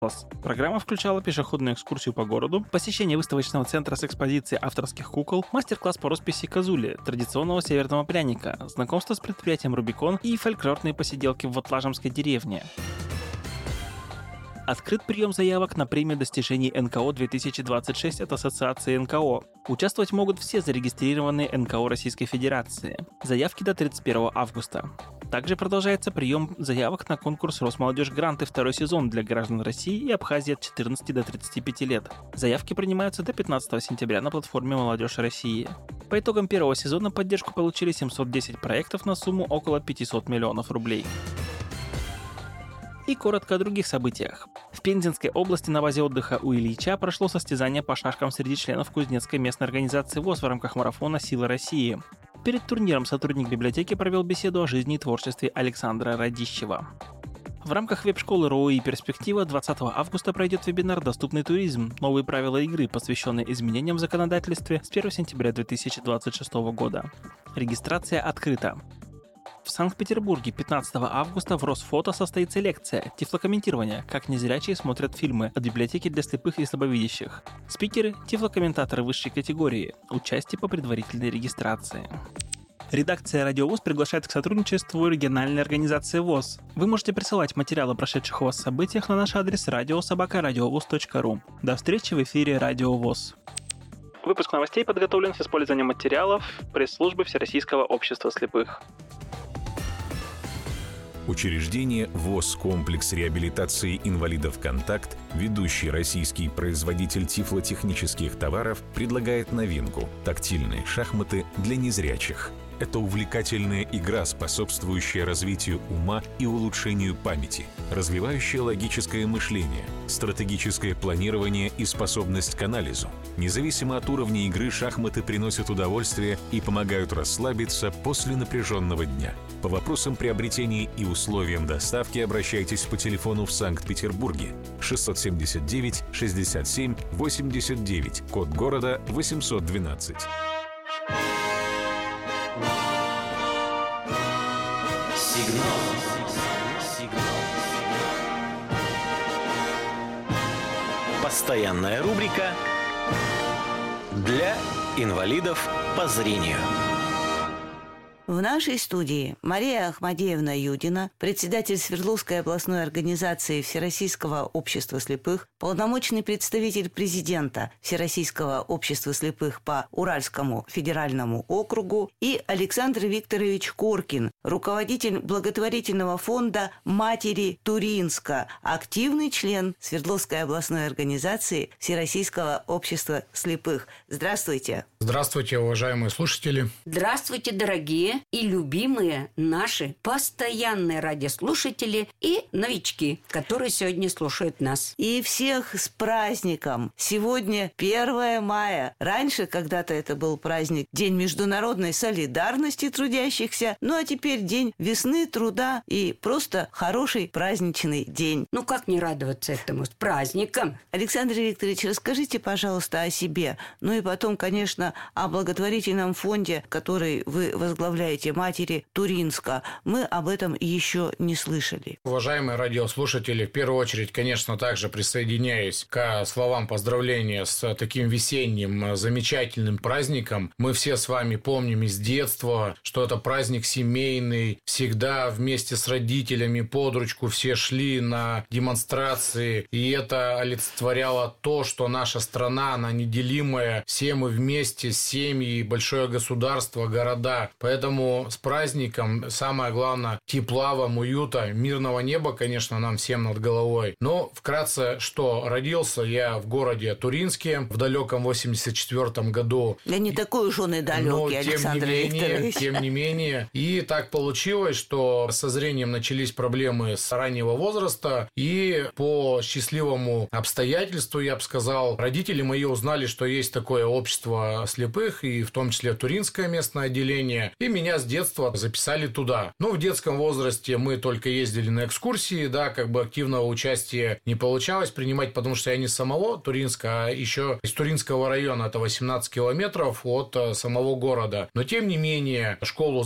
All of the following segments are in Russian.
Программа включала пешеходную экскурсию по городу, посещение выставочного центра с экспозицией авторских кукол, мастер-класс по росписи козули, традиционного северного пряника, знакомство с предприятием «Рубикон» и фольклорные посиделки в Вотлажемской деревне. Открыт прием заявок на премию достижений НКО-2026 от Ассоциации НКО. Участвовать могут все зарегистрированные НКО Российской Федерации. Заявки до 31 августа. Также продолжается прием заявок на конкурс «Росмолодежь Гранты» второй сезон для граждан России и Абхазии от 14 до 35 лет. Заявки принимаются до 15 сентября на платформе «Молодежь России». По итогам первого сезона поддержку получили 710 проектов на сумму около 500 миллионов рублей. И коротко о других событиях. В Пензенской области на базе отдыха у Ильича прошло состязание по шашкам среди членов Кузнецкой местной организации ВОС в рамках марафона «Сила России». Перед турниром сотрудник библиотеки провел беседу о жизни и творчестве Александра Радищева. В рамках веб-школы РОИ «Перспектива» 20 августа пройдет вебинар «Доступный туризм. Новые правила игры», посвященный изменениям в законодательстве с 1 сентября 2026 года. Регистрация открыта. В Санкт-Петербурге 15 августа в Росфото состоится лекция «Тифлокомментирование. Как незрячие смотрят фильмы» от библиотеки для слепых и слабовидящих. Спикеры – тифлокомментаторы высшей категории. Участие по предварительной регистрации. Редакция «Радио ВОС» приглашает к сотрудничеству региональной организации ВОС. Вы можете присылать материалы о прошедших у вас событиях на наш адрес radio@radiovoz.ru. До встречи в эфире «Радио ВОС». Выпуск новостей подготовлен с использованием материалов пресс-службы Всероссийского общества слепых. Учреждение ВОС «Комплекс реабилитации инвалидов «Контакт», ведущий российский производитель тифлотехнических товаров, предлагает новинку – тактильные шахматы для незрячих. Это увлекательная игра, способствующая развитию ума и улучшению памяти, развивающая логическое мышление, стратегическое планирование и способность к анализу. Независимо от уровня игры, шахматы приносят удовольствие и помогают расслабиться после напряженного дня. По вопросам приобретения и условиям доставки обращайтесь по телефону в Санкт-Петербурге 679 67 89, код города 812. Сигнал. Постоянная рубрика для инвалидов по зрению. В нашей студии Мария Ахмадеевна Юдина, председатель Свердловской областной организации Всероссийского общества слепых, полномочный представитель президента Всероссийского общества слепых по Уральскому федеральному округу, и Александр Викторович Коркин, руководитель благотворительного фонда «Матери Туринска», активный член Свердловской областной организации Всероссийского общества слепых. Здравствуйте. Здравствуйте, уважаемые слушатели. Здравствуйте, дорогие и любимые наши постоянные радиослушатели и новички, которые сегодня слушают нас. И всех с праздником! Сегодня 1 мая. Раньше когда-то это был праздник День международной солидарности трудящихся, ну а теперь День весны, труда и просто хороший праздничный день. Ну как не радоваться этому с праздником? Александр Викторович, расскажите, пожалуйста, о себе. Ну и потом, конечно, о благотворительном фонде, который вы возглавляете, «Матери Туринска». Мы об этом еще не слышали. Уважаемые радиослушатели, в первую очередь, конечно, также присоединяюсь к словам поздравления с таким весенним замечательным праздником. Мы все с вами помним из детства, что это праздник семейный. Всегда вместе с родителями под ручку все шли на демонстрации. И это олицетворяло то, что наша страна, она неделимая. Все мы вместе, семьи, большое государство, города. Поэтому с праздником, самое главное, тепла вам, уюта, мирного неба, конечно, нам всем над головой. Но вкратце, что родился я в городе Туринске в далеком 84 году. Да не такой уж он и далекий, Александр Викторович. Тем не менее. И так получилось, что со зрением начались проблемы с раннего возраста. И по счастливому обстоятельству, я бы сказал, родители мои узнали, что есть такое общество слепых, и в том числе Туринское местное отделение, и меня меня с детства записали туда. В детском возрасте мы только ездили на экскурсии, да, активного участия не получалось принимать, потому что я не с самого Туринска, а еще из Туринского района, это 18 километров от самого города. Но, тем не менее, школу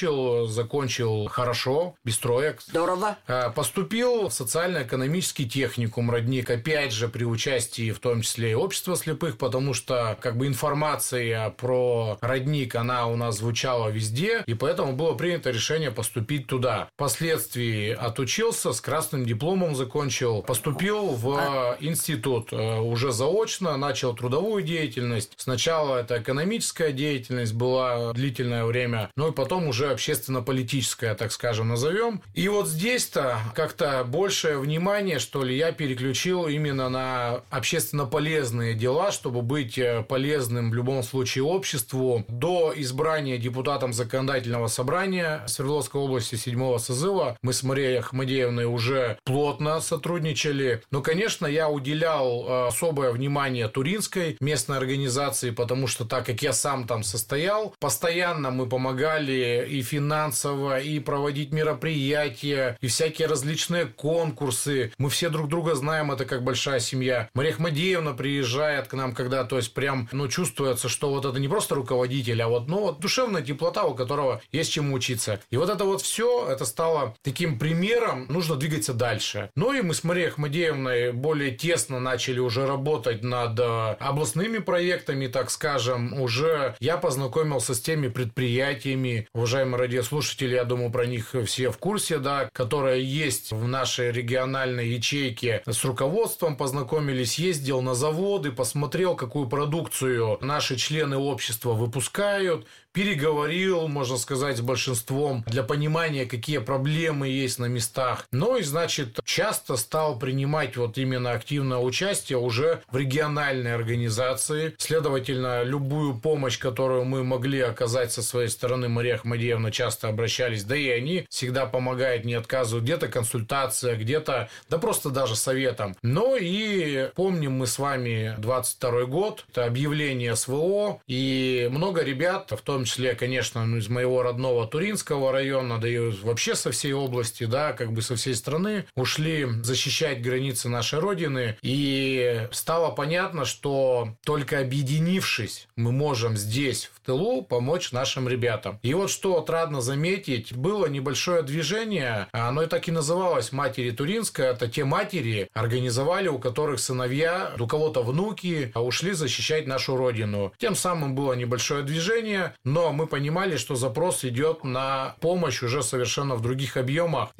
закончил хорошо, без троек. Здорово. Поступил в социально-экономический техникум «Родник», опять же, при участии, в том числе, и общества слепых, потому что, информация про «Родник», она у нас звучала везде, и поэтому было принято решение поступить туда. Впоследствии отучился, с красным дипломом закончил, поступил в институт уже заочно, начал трудовую деятельность. Сначала это экономическая деятельность была длительное время, и потом уже общественно-политическая, так скажем, назовем. И вот здесь-то как-то большее внимание, что ли, я переключил именно на общественно полезные дела, чтобы быть полезным в любом случае обществу. До избрания депутатом законодательного собрания Свердловской области 7-го созыва мы с Марией Ахмадеевной уже плотно сотрудничали. Но, конечно, я уделял особое внимание Туринской местной организации, потому что, так как я сам там состоял, постоянно мы помогали и финансово, и проводить мероприятия, и всякие различные конкурсы. Мы все друг друга знаем, это как большая семья. Мария Ахмадеевна приезжает к нам, когда, прям, чувствуется, что вот это не просто руководитель, а душевная теплота, у которого есть чему учиться. И вот это все, это стало таким примером, нужно двигаться дальше. И мы с Марией Ахмадеевной более тесно начали уже работать над областными проектами, так скажем. Уже я познакомился с теми предприятиями, уважаемые радиослушатели, я думаю, про них все в курсе, да, которые есть в нашей региональной ячейке. С руководством познакомились, ездил на заводы, посмотрел, какую продукцию наши члены общества выпускают, переговорил, можно сказать, с большинством для понимания, какие проблемы есть на местах. Часто стал принимать именно активное участие уже в региональной организации. Следовательно, любую помощь, которую мы могли оказать со своей стороны, Мария Ахмадеевна часто обращались, да и они всегда помогают, не отказывают. Где-то консультация, где-то, да просто даже советом. И помним мы с вами 22 год, это объявление СВО, и много ребят, в том числе, конечно, из моего родного Туринского района, да и вообще со всей области, да, со всей страны, ушли защищать границы нашей Родины. И стало понятно, что только объединившись, мы можем здесь, в тылу, помочь нашим ребятам. И что отрадно заметить, было небольшое движение, оно и так и называлось «Матери Туринска». Это те матери организовали, у которых сыновья, у кого-то внуки ушли защищать нашу Родину. Тем самым было небольшое движение, но мы понимали, что запрос идет на помощь уже совершенно в других объемах.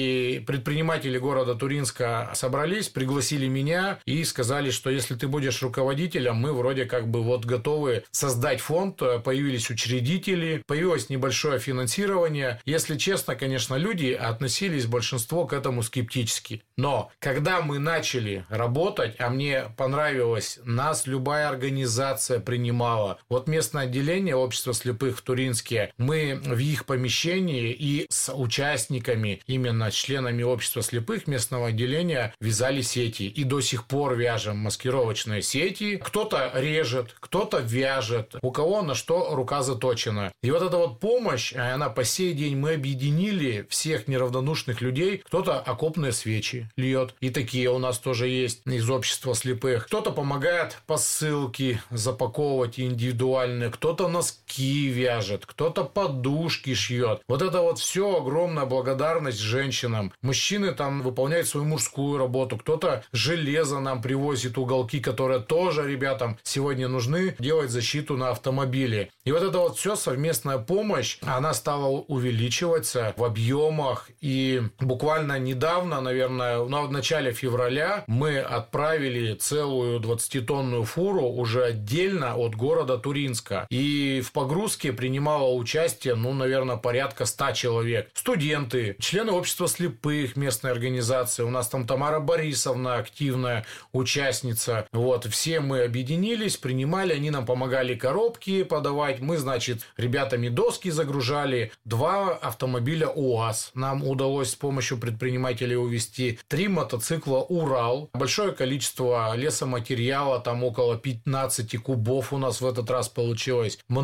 И предприниматели города Туринска собрались, пригласили меня и сказали, что если ты будешь руководителем, мы вроде готовы создать фонд, появились учредители, появилось небольшое финансирование. Если честно, конечно, люди относились большинство к этому скептически. Но когда мы начали работать, а мне понравилось, нас любая организация принимала. Местное отделение общества слепых в Туринске, мы в их помещении и с участниками, именно членами общества слепых местного отделения, вязали сети. И до сих пор вяжем маскировочные сети. Кто-то режет, кто-то вяжет, у кого на что рука заточена. И эта помощь, она по сей день, мы объединили всех неравнодушных людей. Кто-то окопные свечи льет, и такие у нас тоже есть из общества слепых. Кто-то помогает посылки запаковывать индивидуальные, кто-то носки вяжет, кто-то подушки шьет. Это все огромная благодарность женщинам. Мужчины там выполняют свою мужскую работу, кто-то железо нам привозит, уголки, которые тоже ребятам сегодня нужны, делать защиту на автомобиле. И все совместная помощь, она стала увеличиваться в объемах. И буквально недавно, наверное, в начале февраля мы отправили целую 20-тонную фуру уже отдельно от города Туринска. И в погрузке принимало участие, наверное, порядка 100 человек. Студенты, члены общества слепых местной организации. У нас там Тамара Борисовна, активная участница. Все мы объединились, принимали, они нам помогали коробки подавать. Мы, ребятами доски загружали. 2 автомобиля УАЗ нам удалось с помощью предпринимателей увезти. 3 мотоцикла Урал. Большое количество лесоматериала, там около 15 кубов у нас в этот раз получилось. Много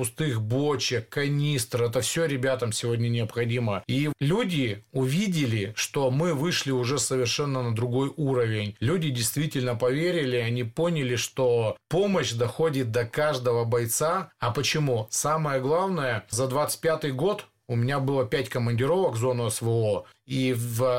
пустых бочек, канистр. Это все ребятам сегодня необходимо. И люди увидели, что мы вышли уже совершенно на другой уровень. Люди действительно поверили, они поняли, что помощь доходит до каждого бойца. А почему? Самое главное, за 25-й год у меня было 5 командировок в зону СВО, и в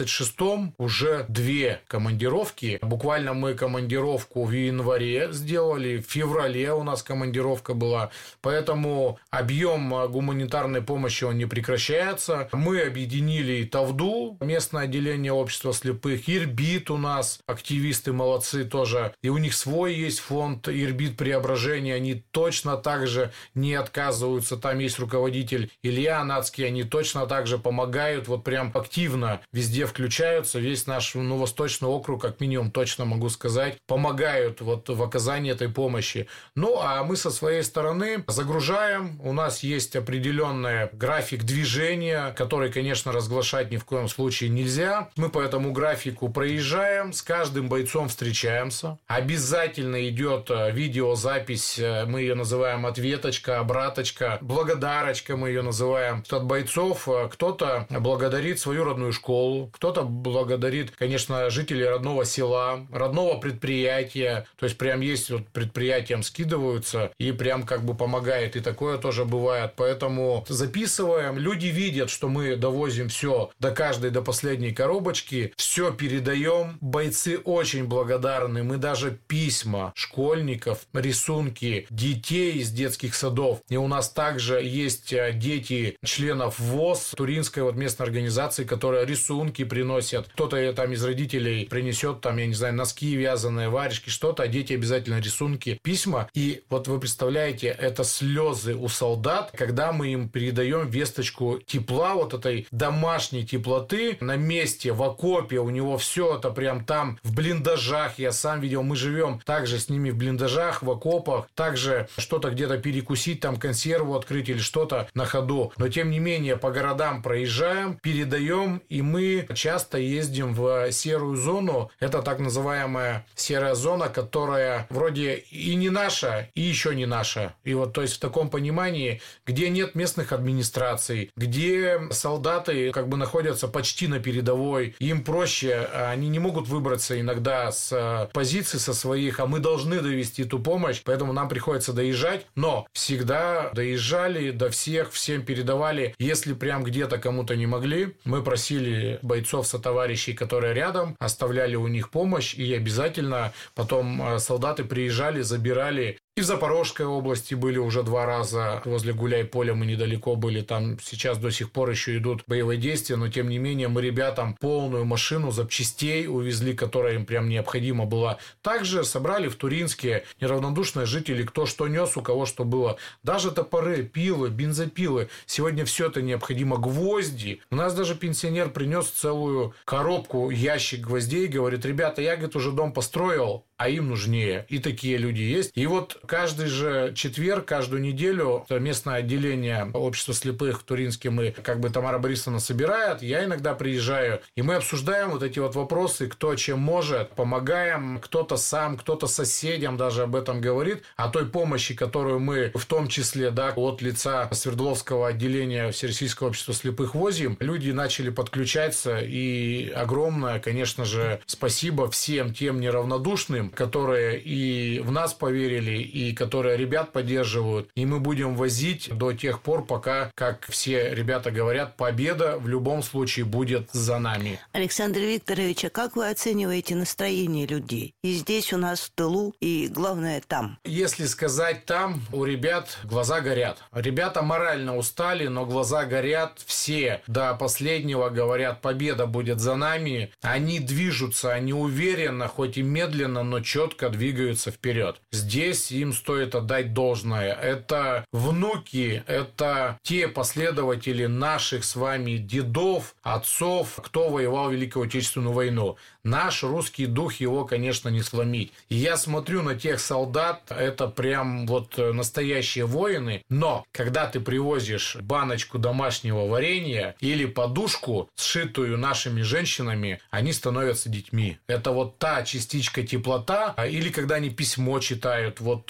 26-м уже 2 командировки. Буквально мы командировку в январе сделали, в феврале у нас командировка была. Поэтому объем гуманитарной помощи, он не прекращается. Мы объединили Тавду, местное отделение общества слепых, Ирбит у нас, активисты молодцы тоже. И у них свой есть фонд Ирбит Преображение, они точно так же не отказываются. Там есть руководитель Илья Анацкий, они точно так же помогают, вот прям активно везде включаются. Весь наш Восточный округ, как минимум, точно могу сказать, помогают вот в оказании этой помощи. Ну, а мы со своей стороны загружаем. У нас есть определенный график движения, который, конечно, разглашать ни в коем случае нельзя. Мы по этому графику проезжаем, с каждым бойцом встречаемся. Обязательно идет видеозапись, мы ее называем ответочка, обраточка, благодарочка мы ее называем. От бойцов кто-то благодарит свою родную школу, кто-то благодарит, конечно, жителей родного села, родного предприятия. То есть прям есть вот предприятиям скидываются и прям как бы помогает. И такое тоже бывает. Поэтому записываем. Люди видят, что мы довозим все до каждой, до последней коробочки. Все передаем. Бойцы очень благодарны. Мы даже письма школьников, рисунки детей из детских садов. И у нас также есть дети членов ВОС, Туринской вот местной организации, которые рисунки приносят. Кто-то там из родителей принесет там, я не знаю, носки вязаные, варежки, что-то, а дети обязательно рисунки, письма. И вот вы представляете, это слезы у солдат, когда мы им передаем весточку тепла, вот этой домашней теплоты на месте, в окопе, у него все это прям там в блиндажах, я сам видел, мы живем также с ними в блиндажах, в окопах, также что-то где-то перекусить, там консерву открыть или что-то на ходу. Но тем не менее по городам проезжаем, передаем, и мы часто ездим в серую зону. Это так называемая серая зона, которая вроде и не наша, и еще не наша. И вот, то есть в таком понимании, где нет местных администраций, где солдаты как бы находятся почти на передовой, им проще, они не могут выбраться иногда с позиций со своих, а мы должны довести эту помощь, поэтому нам приходится доезжать, но всегда доезжали до всех, всем передавали. Если прям где-то кому-то не могли, мы просили бойцов, сотоварищей, которые рядом, оставляли у них помощь, и обязательно потом солдаты приезжали, забирали. И в Запорожской области были уже 2 раза. Возле Гуляй-Поля мы недалеко были. Там сейчас до сих пор еще идут боевые действия. Но, тем не менее, мы ребятам полную машину запчастей увезли, которая им прям необходима была. Также собрали в Туринске неравнодушные жители, кто что нес, у кого что было. Даже топоры, пилы, бензопилы. Сегодня все это необходимо. Гвозди. У нас даже пенсионер принес целую коробку, ящик гвоздей. Говорит, ребята, я, говорит, уже дом построил, а им нужнее. И такие люди есть. И вот каждый же четверг, каждую неделю местное отделение общества слепых в Туринске мы, как бы Тамара Борисовна собирает, я иногда приезжаю, и мы обсуждаем вот эти вот вопросы, кто чем может, помогаем, кто-то сам, кто-то соседям даже об этом говорит, о той помощи, которую мы в том числе, да, от лица Свердловского отделения Всероссийского общества слепых возим. Люди начали подключаться, и огромное, конечно же, спасибо всем тем неравнодушным, которые и в нас поверили, и которые ребят поддерживают. И мы будем возить до тех пор, пока, как все ребята говорят, победа в любом случае будет за нами. Александр Викторович, а как вы оцениваете настроение людей? И здесь у нас в тылу, и главное там. Если сказать там, у ребят глаза горят. Ребята морально устали, но глаза горят все. До последнего говорят, победа будет за нами. Они движутся, они уверенно, хоть и медленно, но четко двигаются вперед. Здесь им стоит отдать должное. Это внуки, это те последователи наших с вами дедов, отцов, кто воевал в Великую Отечественную войну. Наш русский дух, его, конечно, не сломить. И я смотрю на тех солдат, это прям вот настоящие воины. Но когда ты привозишь баночку домашнего варенья или подушку, сшитую нашими женщинами, они становятся детьми. Это вот та частичка теплота. Или когда они письмо читают, вот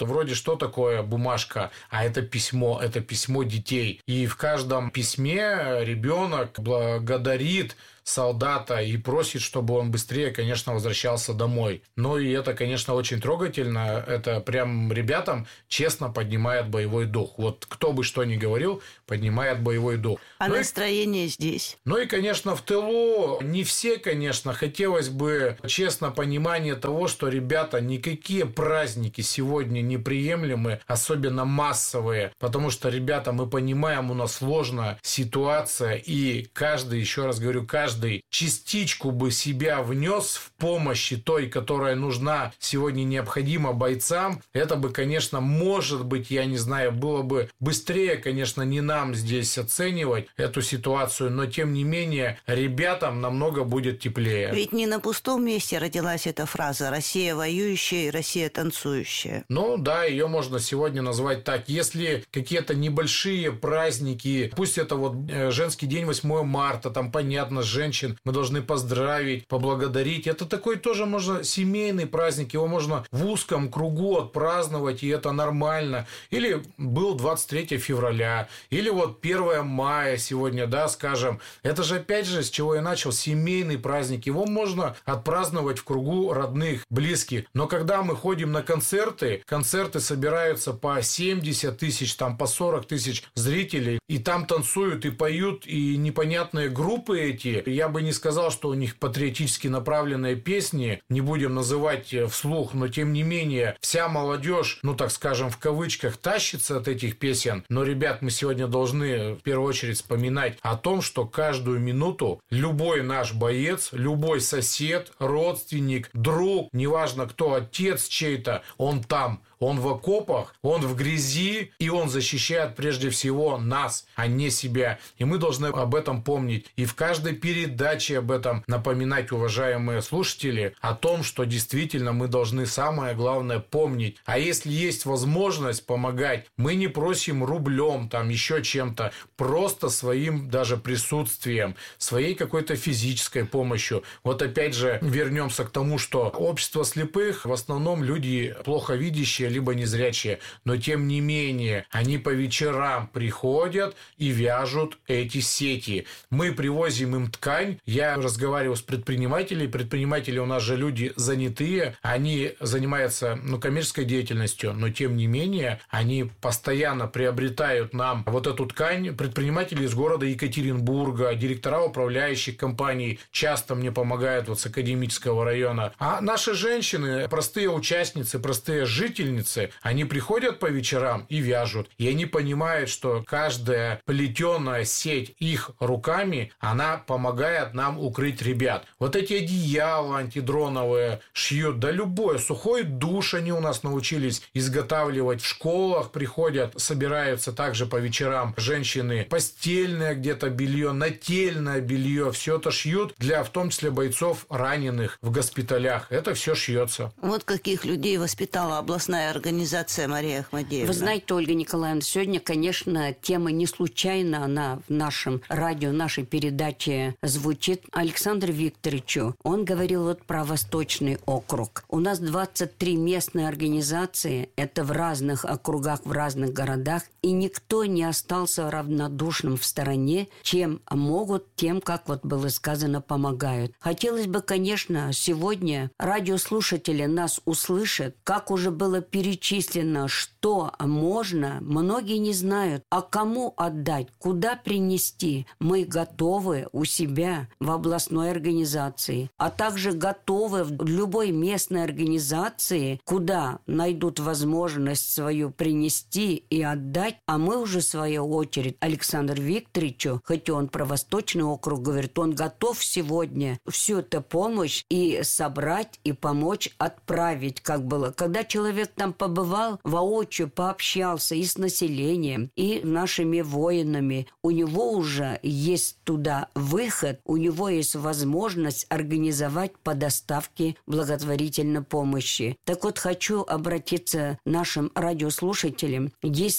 вроде что такое бумажка, а это письмо детей. И в каждом письме ребенок благодарит солдата и просит, чтобы он быстрее, конечно, возвращался домой. Ну и это, конечно, очень трогательно. Это прям ребятам честно поднимает боевой дух. Вот кто бы что ни говорил, поднимает боевой дух. А настроение здесь? Ну и, конечно, в тылу не все, конечно, хотелось бы честно понимание того, что, ребята, никакие праздники сегодня неприемлемы, особенно массовые, потому что, ребята, мы понимаем, у нас сложная ситуация, и каждый, еще раз говорю, каждый частичку бы себя внес в помощи той, которая нужна сегодня, необходима бойцам, это бы, конечно, может быть, я не знаю, было бы быстрее, конечно, не нам здесь оценивать эту ситуацию, но, тем не менее, ребятам намного будет теплее. Ведь не на пустом месте родилась эта фраза «Россия воюющая и Россия танцующая». Ну да, ее можно сегодня назвать так. Если какие-то небольшие праздники, пусть это вот женский день 8 марта, там понятно, женщин мы должны поздравить, поблагодарить. Это такой тоже можно семейный праздник, его можно в узком кругу отпраздновать, и это нормально. Или был 23 февраля, или вот 1 мая сегодня, да, скажем. Это же опять же, с чего я начал, семейный праздник. Его можно отпраздновать в кругу родных, близких. Но когда мы ходим на концерты собираются по 70 тысяч, там по 40 тысяч зрителей, и там танцуют и поют, и непонятные группы эти. Я бы не сказал, что у них патриотически направленные песни, не будем называть вслух, но тем не менее вся молодежь, ну так скажем, в кавычках, тащится от этих песен. Но, ребят, мы сегодня должны в первую очередь вспоминать о том, что каждую минуту любой наш боец, любой сосед, родственник, друг, неважно кто, отец чей-то, он там. Он в окопах, он в грязи, и он защищает прежде всего нас, а не себя. И мы должны об этом помнить. И в каждой передаче об этом напоминать, уважаемые слушатели, о том, что действительно мы должны самое главное помнить. А если есть возможность помогать, мы не просим рублем, там еще чем-то, просто своим даже присутствием, своей какой-то физической помощью. Вот опять же вернемся к тому, что общество слепых в основном люди плохо видящие, либо незрячие, но тем не менее они по вечерам приходят и вяжут эти сети. Мы привозим им ткань. Я разговаривал с предприниматели у нас же люди занятые, они занимаются коммерческой деятельностью, но тем не менее они постоянно приобретают нам вот эту ткань. Предприниматели из города Екатеринбурга, директора управляющих компаний часто мне помогают вот с академического района. А наши женщины, простые участницы, простые жительницы, они приходят по вечерам и вяжут. И они понимают, что каждая плетеная сеть их руками, она помогает нам укрыть ребят. Вот эти одеяла антидроновые шьют, да любое. Сухой душ они у нас научились изготавливать. В школах приходят, собираются также по вечерам женщины. Постельное где-то белье, нательное белье. Все это шьют для, в том числе, бойцов раненых в госпиталях. Это все шьется. Вот каких людей воспитала областная организация, Мария Ахмадеевна. Вы знаете, Ольга Николаевна, сегодня, конечно, тема не случайно, она в нашем радио, нашей передаче звучит. Александру Викторовичу, он говорил вот про Восточный округ. У нас 23 местные организации, это в разных округах, в разных городах, и никто не остался равнодушным в стороне, чем могут, тем, как вот было сказано, помогают. Хотелось бы, конечно, сегодня радиослушатели нас услышат, как уже было перечислено, что можно, многие не знают, а кому отдать, куда принести. Мы готовы у себя в областной организации, а также готовы в любой местной организации, куда найдут возможность свою принести и отдать, а мы уже в свою очередь Александру Викторовичу, хоть он про Восточный округ говорит, он готов сегодня всю эту помощь и собрать, и помочь отправить, как было. Когда человек там побывал, воочию пообщался и с населением, и нашими воинами. У него уже есть туда выход, у него есть возможность организовать по доставке благотворительной помощи. Так вот, хочу обратиться к нашим радиослушателям. Если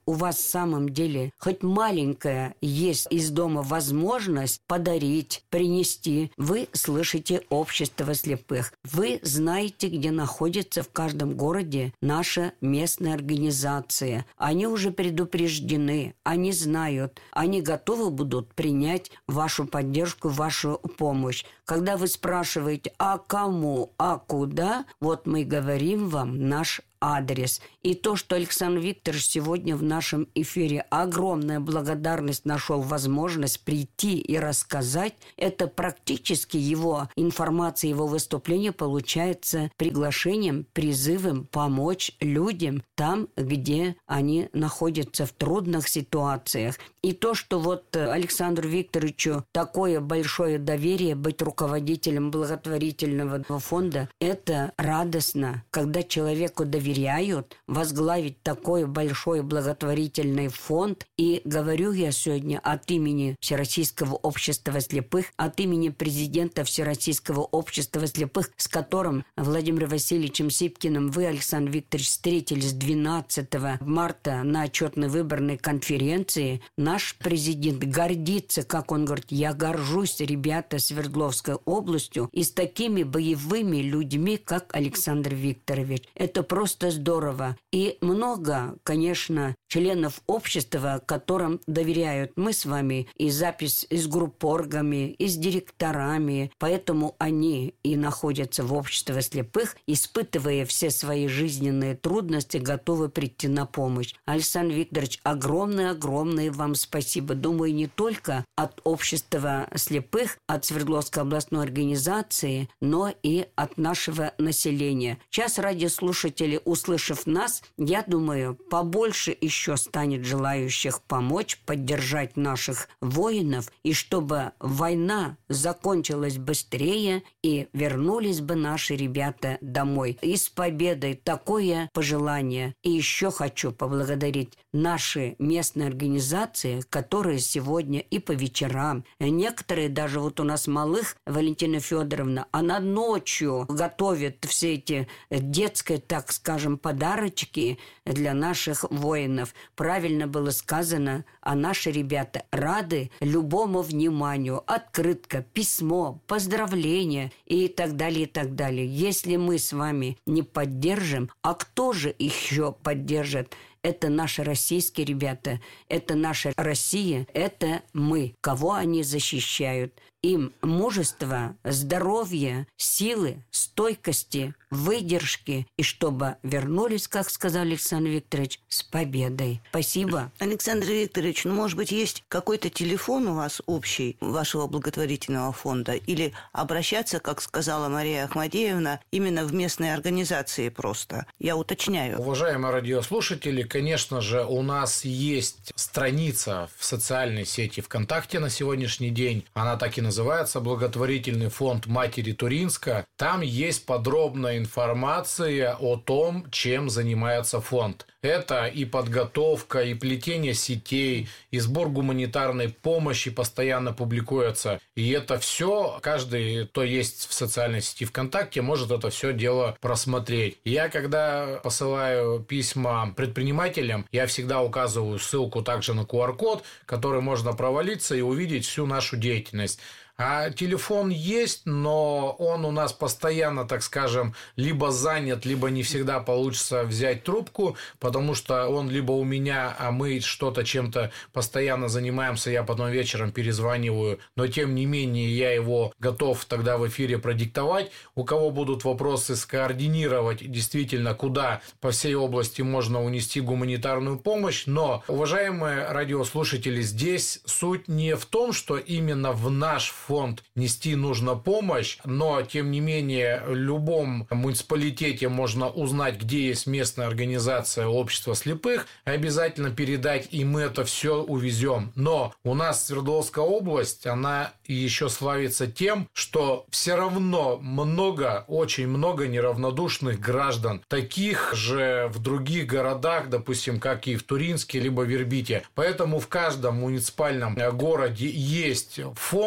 у вас в самом деле хоть маленькая есть из дома возможность подарить, принести, вы слышите общество слепых. Вы знаете, где находится в каждом городе наша местная организация. Они уже предупреждены, они знают, они готовы будут принять вашу поддержку, вашу помощь. Когда вы спрашиваете, а кому, а куда, вот мы говорим вам наш адрес. И то, что Александр Викторович сегодня в нашем эфире огромная благодарность нашел возможность прийти и рассказать, это практически его информация, его выступление получается приглашением, призывом помочь людям там, где они находятся в трудных ситуациях. И то, что вот Александру Викторовичу такое большое доверие быть руководителем благотворительного фонда, это радостно, когда человеку доверяют возглавить такой большой благотворительный фонд. И говорю я сегодня от имени Всероссийского общества слепых, от имени президента Всероссийского общества слепых, с которым Владимиром Васильевичем Сипкиным вы, Александр Викторович, встретились 12 марта на отчетной выборной конференции. Наш президент гордится, как он говорит, я горжусь, ребята, Свердловской областью и с такими боевыми людьми, как Александр Викторович. Это просто здорово. И много, конечно, членов общества, которым доверяют мы с вами, и запись и с группоргами, и с директорами. Поэтому они и находятся в обществе слепых, испытывая все свои жизненные трудности, готовы прийти на помощь. Александр Викторович, огромное вам спасибо. Думаю, не только от общества слепых, от Свердловской областной организации, но и от нашего населения. Сейчас радиослушатели, услышав нас, я думаю, побольше еще станет желающих помочь, поддержать наших воинов, и чтобы война закончилась быстрее и вернулись бы наши ребята домой. И с победой такое пожелание. И еще хочу поблагодарить наши местные организации, которые сегодня и по вечерам, некоторые даже вот у нас малых, Валентина Федоровна, она ночью готовит все эти детские, так скажем, подарочки для наших воинов. Правильно было сказано, а наши ребята рады любому вниманию. Открытка, письмо, поздравления и так далее, и так далее. Если мы с вами не поддержим, а кто же еще поддержит? Это наши российские ребята, это наша Россия, это мы. Кого они защищают? Им мужество, здоровье, силы, стойкости, выдержки, и чтобы вернулись, как сказал Александр Викторович, с победой. Спасибо. Александр Викторович, может быть, есть какой-то телефон у вас общий, вашего благотворительного фонда, или обращаться, как сказала Мария Ахмадеевна, именно в местные организации просто? Я уточняю. Уважаемые радиослушатели, конечно же, у нас есть страница в социальной сети ВКонтакте на сегодняшний день. Она так и называется «Благотворительный фонд Матери Туринска». Там есть подробная информация о том, чем занимается фонд. Это и подготовка, и плетение сетей, и сбор гуманитарной помощи постоянно публикуется. И это все, каждый, кто есть в социальной сети ВКонтакте, может это все дело просмотреть. Я, когда посылаю письма предпринимателям, я всегда указываю ссылку также на QR-код, который можно провалиться и увидеть всю нашу деятельность. А телефон есть, но он у нас постоянно, так скажем, либо занят, либо не всегда получится взять трубку, потому что он либо у меня, а мы что-то чем-то постоянно занимаемся, я потом вечером перезваниваю, но тем не менее я его готов тогда в эфире продиктовать. У кого будут вопросы, скоординировать действительно, куда по всей области можно унести гуманитарную помощь. Но, уважаемые радиослушатели, здесь суть не в том, что именно в наш фонд нести нужно помощь, но, тем не менее, в любом муниципалитете можно узнать, где есть местная организация общества слепых, обязательно передать, и мы это все увезем. Но у нас Свердловская область, она еще славится тем, что все равно много, очень много неравнодушных граждан, таких же в других городах, допустим, как и в Туринске, либо в Ирбите. Поэтому в каждом муниципальном городе есть фонды,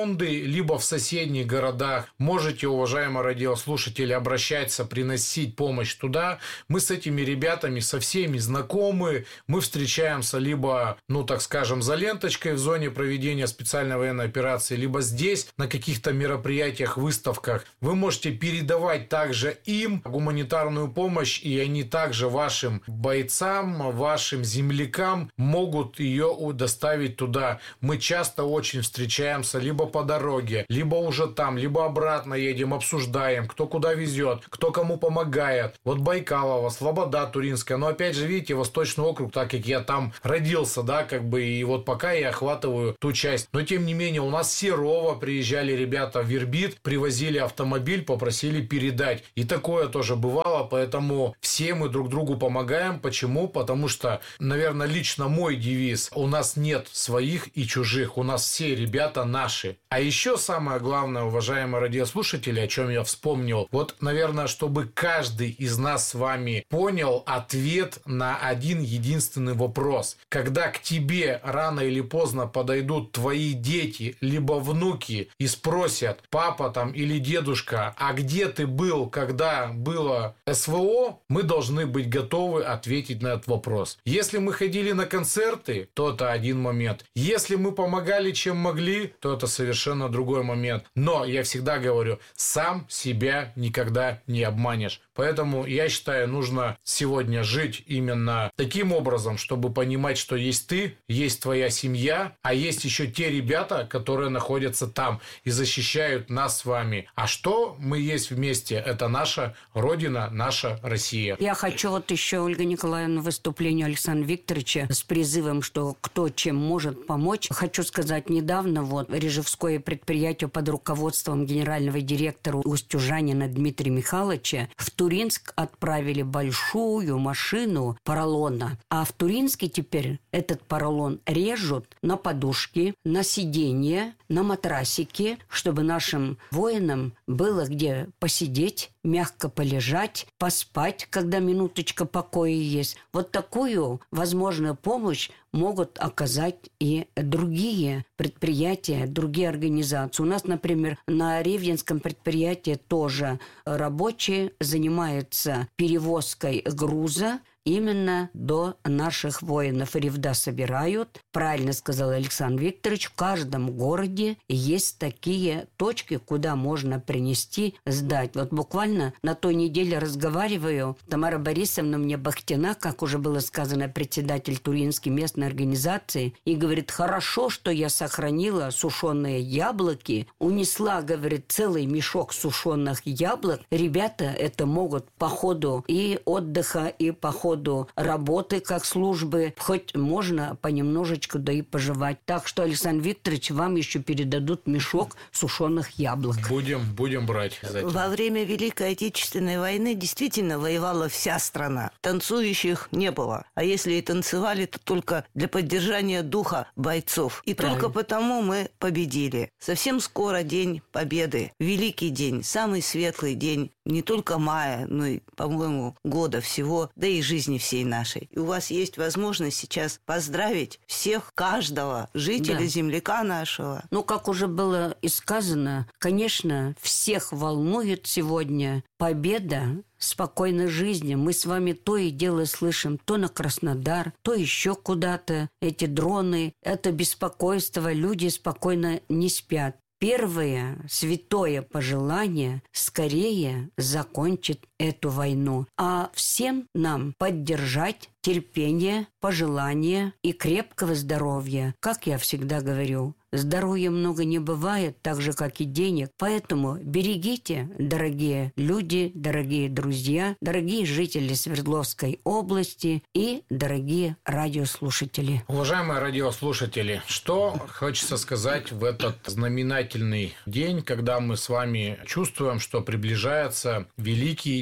либо в соседних городах, можете, уважаемые радиослушатели, обращаться, приносить помощь туда. Мы с этими ребятами, со всеми знакомы. Мы встречаемся либо, так скажем, за ленточкой в зоне проведения специальной военной операции, либо здесь, на каких-то мероприятиях, выставках. Вы можете передавать также им гуманитарную помощь, и они также вашим бойцам, вашим землякам могут ее доставить туда. Мы часто очень встречаемся либо по дороге, либо уже там, либо обратно едем, обсуждаем, кто куда везет, кто кому помогает. Вот Байкалово, Слобода Туринская, но опять же, видите, Восточный округ, так как я там родился, да, и вот пока я охватываю ту часть. Но тем не менее, у нас с Серова приезжали ребята в Ирбит, привозили автомобиль, попросили передать. И такое тоже бывало, поэтому все мы друг другу помогаем. Почему? Потому что, наверное, лично мой девиз: у нас нет своих и чужих, у нас все ребята наши. А еще самое главное, уважаемые радиослушатели, о чем я вспомнил, вот, наверное, чтобы каждый из нас с вами понял ответ на один единственный вопрос. Когда к тебе рано или поздно подойдут твои дети, либо внуки, и спросят: папа там или дедушка, а где ты был, когда было СВО, мы должны быть готовы ответить на этот вопрос. Если мы ходили на концерты, то это один момент. Если мы помогали, чем могли, то это совершенно другой момент. Но я всегда говорю, сам себя никогда не обманешь. Поэтому я считаю, нужно сегодня жить именно таким образом, чтобы понимать, что есть ты, есть твоя семья, а есть еще те ребята, которые находятся там и защищают нас с вами. А что мы есть вместе? Это наша Родина, наша Россия. Я хочу вот еще, Ольга Николаевна, выступлению Александра Викторовича с призывом, что кто чем может помочь. Хочу сказать, недавно вот Рижевское предприятие под руководством генерального директора Устюжанина Дмитрия Михайловича в Туринск отправили большую машину поролона. А в Туринске теперь этот поролон режут на подушки, на сиденья, на матрасики, чтобы нашим воинам было где посидеть, мягко полежать, поспать, когда минуточка покоя есть. Вот такую возможную помощь могут оказать и другие предприятия, другие организации. У нас, например, на Ревненском предприятии тоже рабочие занимаются перевозкой груза именно до наших воинов. Ревда собирают. Правильно сказал Александр Викторович, в каждом городе есть такие точки, куда можно принести, сдать. Вот буквально на той неделе разговариваю, Тамара Борисовна мне Бахтина, как уже было сказано, председатель Туринской местной организации, и говорит: хорошо, что я сохранила сушеные яблоки, унесла, говорит, целый мешок сушеных яблок. Ребята это могут по ходу и отдыха, и по ходу работы как службы, хоть можно понемножечку да и пожевать. Так что, Александр Викторович, вам еще передадут мешок сушеных яблок. Будем брать. Во время Великой Отечественной войны действительно воевала вся страна. Танцующих не было. А если и танцевали, то только для поддержания духа бойцов. И правильно. Только потому мы победили. Совсем скоро День Победы. Великий день, самый светлый день не только мая, но и, по-моему, года всего, да и жизни всей нашей. И у вас есть возможность сейчас поздравить всех, каждого жителя, земляка нашего. Ну, как уже было и сказано, конечно, всех волнует сегодня победа спокойной жизни. Мы с вами то и дело слышим, то на Краснодар, то еще куда-то. Эти дроны, это беспокойство, люди спокойно не спят. Первое святое пожелание – скорее закончить эту войну. А всем нам поддержать терпение, пожелания и крепкого здоровья. Как я всегда говорю, здоровья много не бывает, так же, как и денег. Поэтому берегите, дорогие люди, дорогие друзья, дорогие жители Свердловской области и дорогие радиослушатели. Уважаемые радиослушатели, что хочется сказать в этот знаменательный день, когда мы с вами чувствуем, что приближается великий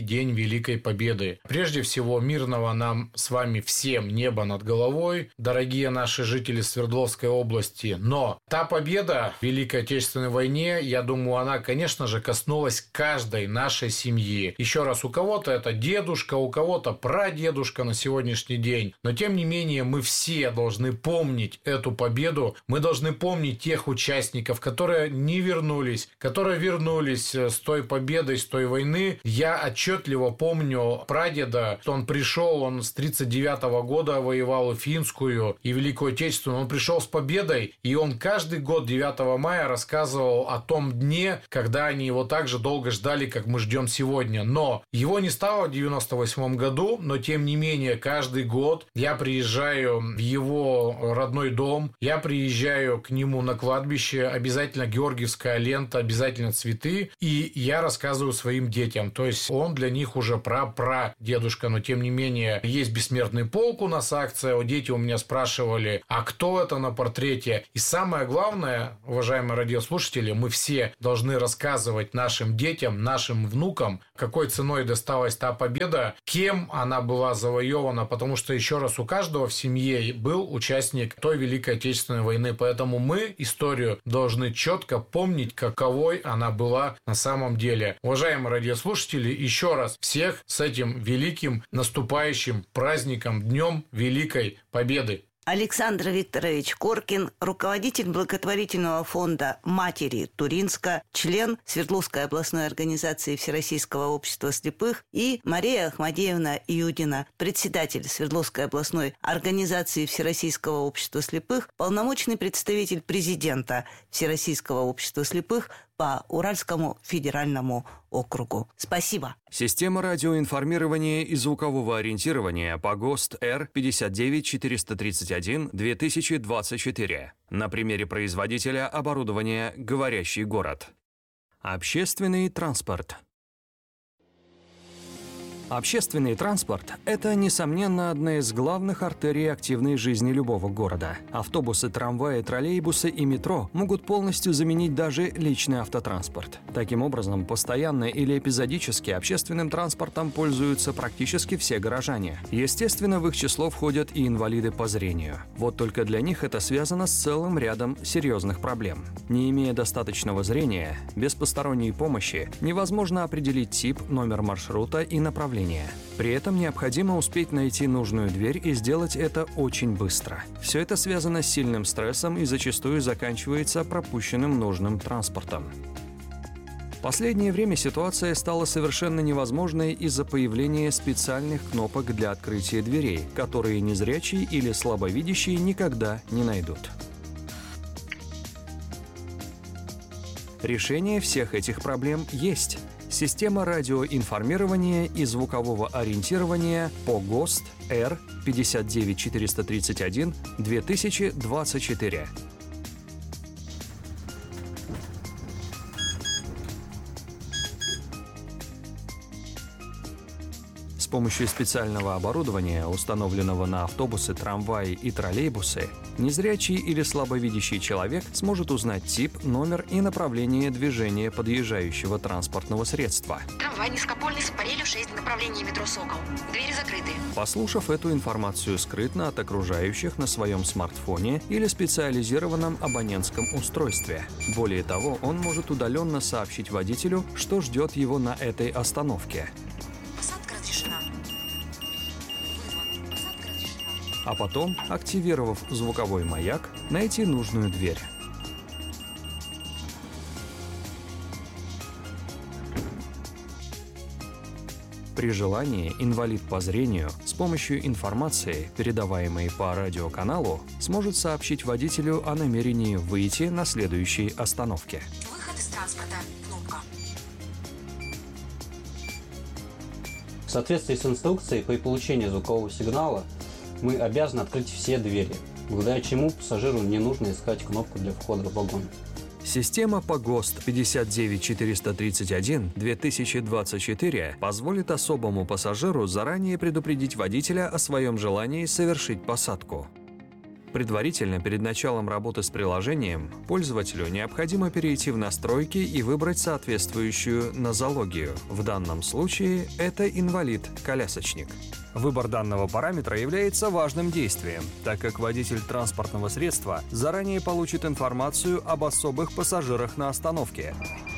День Великой Победы. Прежде всего, мирного нам с вами всем неба над головой, дорогие наши жители Свердловской области. Но та победа в Великой Отечественной войне, я думаю, она, конечно же, коснулась каждой нашей семьи. Еще раз, у кого-то это дедушка, у кого-то прадедушка на сегодняшний день. Но, тем не менее, мы все должны помнить эту победу. Мы должны помнить тех участников, которые не вернулись, которые вернулись с той победой, с той войны. Я отчетливо помню прадеда, что он пришел, он с 1939 года воевал и Финскую, и Великую Отечественную. Он пришел с победой, и он каждый год 9 мая рассказывал о том дне, когда они его так же долго ждали, как мы ждем сегодня. Но его не стало в 1998 году, но тем не менее каждый год я приезжаю в его родной дом, я приезжаю к нему на кладбище, обязательно георгиевская лента, обязательно цветы, и я рассказываю своим детям. То есть он для них уже пра-дедушка, но тем не менее есть бессмертный полк у нас акция, дети у меня спрашивали, а кто это на портрете? И самое главное, уважаемые радиослушатели, мы все должны рассказывать нашим детям, нашим внукам, какой ценой досталась та победа, кем она была завоевана, потому что, еще раз, у каждого в семье был участник той Великой Отечественной войны, поэтому мы историю должны четко помнить, каковой она была на самом деле. Уважаемые радиослушатели, еще раз всех с этим великим наступающим праздником, Днем Великой Победы. Александр Викторович Коркин, руководитель благотворительного фонда «Матери Туринска», член Свердловской областной организации Всероссийского общества слепых, и Мария Ахмадеевна Юдина, председатель Свердловской областной организации Всероссийского общества слепых, полномочный представитель президента Всероссийского общества слепых по Уральскому федеральному округу. Спасибо. Система радиоинформирования и звукового ориентирования по ГОСТ R59431-2024. На примере производителя оборудования «Говорящий город». Общественный транспорт. Общественный транспорт – это, несомненно, одна из главных артерий активной жизни любого города. Автобусы, трамваи, троллейбусы и метро могут полностью заменить даже личный автотранспорт. Таким образом, постоянно или эпизодически общественным транспортом пользуются практически все горожане. Естественно, в их число входят и инвалиды по зрению. Вот только для них это связано с целым рядом серьезных проблем. Не имея достаточного зрения, без посторонней помощи невозможно определить тип, номер маршрута и направление. При этом необходимо успеть найти нужную дверь и сделать это очень быстро. Все это связано с сильным стрессом и зачастую заканчивается пропущенным нужным транспортом. В последнее время ситуация стала совершенно невозможной из-за появления специальных кнопок для открытия дверей, которые незрячие или слабовидящие никогда не найдут. Решение всех этих проблем есть. Система радиоинформирования и звукового ориентирования по ГОСТ R59431-2024. С помощью специального оборудования, установленного на автобусы, трамваи и троллейбусы, незрячий или слабовидящий человек сможет узнать тип, номер и направление движения подъезжающего транспортного средства. Трамвай низкопольный с аппарелью 6 в направлении метро «Сокол». Двери закрыты. Послушав эту информацию скрытно от окружающих на своем смартфоне или специализированном абонентском устройстве. Более того, он может удаленно сообщить водителю, что ждет его на этой остановке. А потом, активировав звуковой маяк, найти нужную дверь. При желании инвалид по зрению с помощью информации, передаваемой по радиоканалу, сможет сообщить водителю о намерении выйти на следующей остановке. Выход из транспорта. Кнопка. В соответствии с инструкцией, при получении звукового сигнала мы обязаны открыть все двери, благодаря чему пассажиру не нужно искать кнопку для входа в вагон. Система по ГОСТ 59431-2024 позволит особому пассажиру заранее предупредить водителя о своем желании совершить посадку. Предварительно, перед началом работы с приложением, пользователю необходимо перейти в настройки и выбрать соответствующую нозологию. В данном случае это инвалид-колясочник. Выбор данного параметра является важным действием, так как водитель транспортного средства заранее получит информацию об особых пассажирах на остановке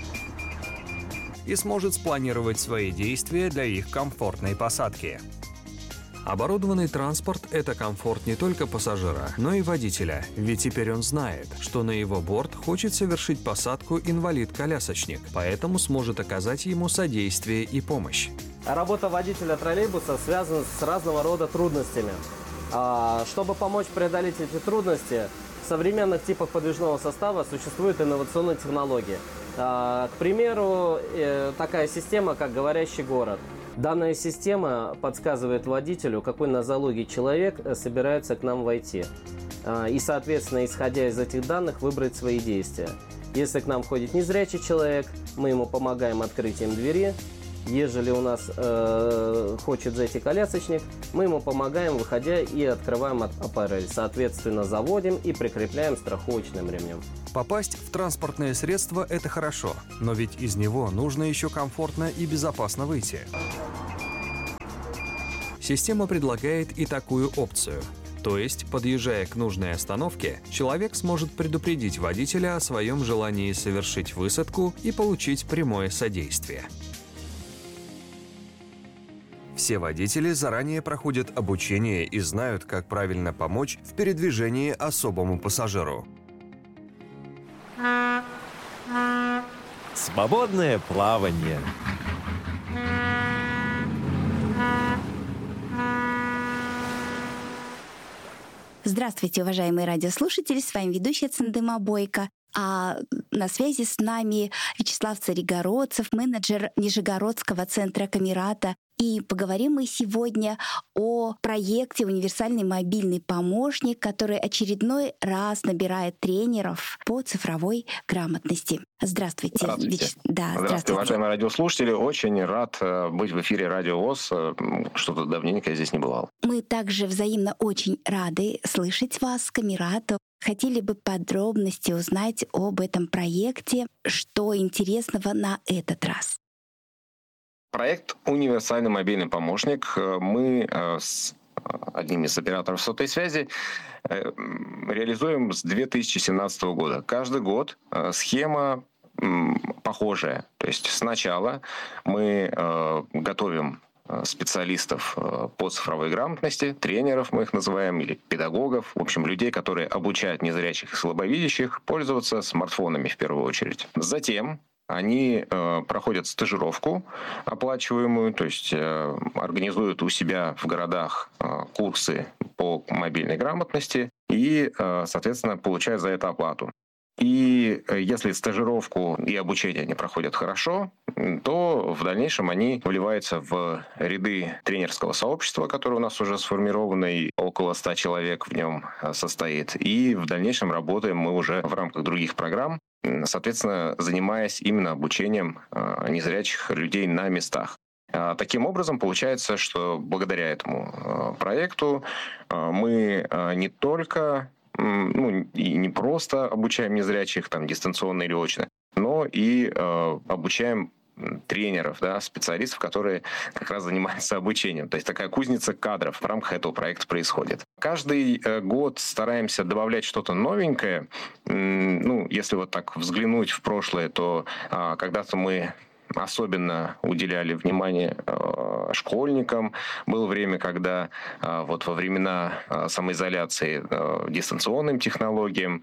и сможет спланировать свои действия для их комфортной посадки. Оборудованный транспорт – это комфорт не только пассажира, но и водителя, ведь теперь он знает, что на его борт хочет совершить посадку инвалид-колясочник, поэтому сможет оказать ему содействие и помощь. Работа водителя троллейбуса связана с разного рода трудностями. Чтобы помочь преодолеть эти трудности, в современных типах подвижного состава существуют инновационные технологии. К примеру, такая система, как «Говорящий город». Данная система подсказывает водителю, какой нозологии человек собирается к нам войти. И, соответственно, исходя из этих данных, выбрать свои действия. Если к нам входит незрячий человек, мы ему помогаем открытием двери. Ежели у нас хочет зайти колясочник, мы ему помогаем, выходя, и открываем аппарель. Соответственно, заводим и прикрепляем страховочным ремнем. Попасть в транспортное средство – это хорошо, но ведь из него нужно еще комфортно и безопасно выйти. Система предлагает и такую опцию. То есть, подъезжая к нужной остановке, человек сможет предупредить водителя о своем желании совершить высадку и получить прямое содействие. Все водители заранее проходят обучение и знают, как правильно помочь в передвижении особому пассажиру. Свободное плавание. Здравствуйте, уважаемые радиослушатели, с вами ведущая Цандыма Бойко. А на связи с нами Вячеслав Царегородцев, менеджер Нижегородского центра Камерата. И поговорим мы сегодня о проекте «Универсальный мобильный помощник», который очередной раз набирает тренеров по цифровой грамотности. Здравствуйте. Здравствуйте. Здравствуйте, уважаемые радиослушатели. Очень рад быть в эфире Радио ВОС. Что-то давненько я здесь не бывал. Мы также взаимно очень рады слышать вас, Камерату. Хотели бы подробности узнать об этом проекте. Что интересного на этот раз? Проект «Универсальный мобильный помощник» мы с одним из операторов сотовой связи реализуем с 2017 года. Каждый год схема похожая. То есть сначала мы готовим специалистов по цифровой грамотности, тренеров мы их называем, или педагогов, в общем, людей, которые обучают незрячих и слабовидящих пользоваться смартфонами в первую очередь. Затем они проходят стажировку оплачиваемую, то есть организуют у себя в городах курсы по мобильной грамотности и, соответственно, получают за это оплату. И если стажировку и обучение они проходят хорошо, то в дальнейшем они вливаются в ряды тренерского сообщества, которое у нас уже сформировано, и около 100 человек в нем состоит. И в дальнейшем работаем мы уже в рамках других программ, соответственно, занимаясь именно обучением незрячих людей на местах. Таким образом, получается, что благодаря этому проекту мы не только и не просто обучаем незрячих, там, дистанционно или очно, но и обучаем тренеров, специалистов, которые как раз занимаются обучением. То есть такая кузница кадров в рамках этого проекта происходит. Каждый год стараемся добавлять что-то новенькое. Если вот так взглянуть в прошлое, то когда-то мы особенно уделяли внимание школьникам. Было время, когда вот во времена самоизоляции дистанционным технологиям.